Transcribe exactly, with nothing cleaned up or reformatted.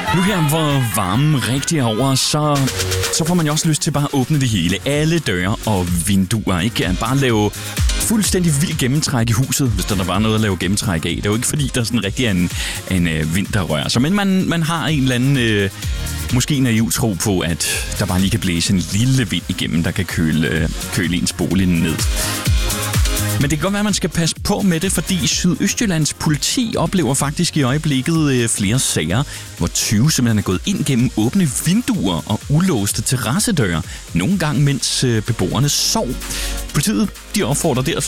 Nu her, hvor varmen rigtig er over, så, så får man jo også lyst til bare at åbne det hele. Alle døre og vinduer, ikke? Bare lave fuldstændig vild gennemtræk i huset, hvis der var noget at lave gennemtræk af. Det er jo ikke fordi, der sådan rigtig er en, en øh, vind, der rører sig. Men man, man har en eller anden, øh, måske naiv tro på, at der bare lige kan blæse en lille vind igennem, der kan køle, øh, køle ens bolig ned. Men det kan godt være, at man skal passe på med det, fordi Sydøstjyllands politi oplever faktisk i øjeblikket øh, flere sager, hvor tyve simpelthen er gået ind gennem åbne vinduer og ulåste terrassedøre, nogle gange mens øh, beboerne sov. Politiet de opfordrer